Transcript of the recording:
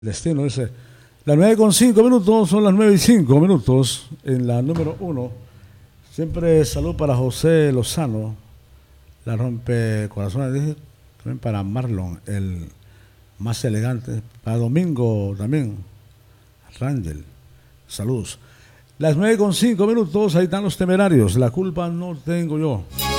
Destino dice, las 9:05 son las 9:05 en la número 1. Siempre salud para José Lozano, la rompe corazones, dije, también para Marlon, el más elegante, para Domingo también, Rangel, saludos. Las 9:05, ahí están los temerarios, la culpa no tengo yo.